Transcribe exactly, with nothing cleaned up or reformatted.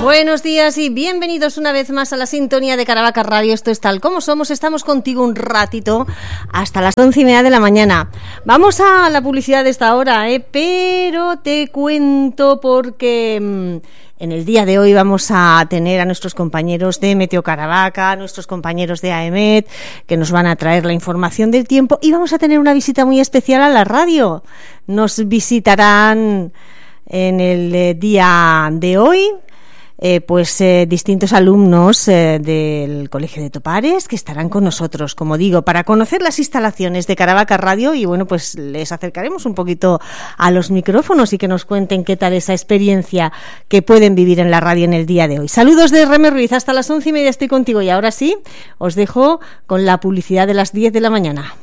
Buenos días y bienvenidos una vez más a la sintonía de Caravaca Radio. Esto es Tal Como Somos. Estamos contigo un ratito hasta las once y media de la mañana. Vamos a la publicidad de esta hora, ¿eh? Pero te cuento porque mmm, en el día de hoy vamos a tener a nuestros compañeros de Meteo Caravaca, a nuestros compañeros de A E M E T, que nos van a traer la información del tiempo, y vamos a tener una visita muy especial a la radio. Nos visitarán en el eh, día de hoy Eh, pues eh, distintos alumnos eh, del Colegio de Topares que estarán con nosotros, como digo, para conocer las instalaciones de Caravaca Radio, y bueno, pues les acercaremos un poquito a los micrófonos y que nos cuenten qué tal esa experiencia que pueden vivir en la radio en el día de hoy. Saludos de Reme Ruiz, hasta las once y media estoy contigo, y ahora sí, os dejo con la publicidad de las diez de la mañana.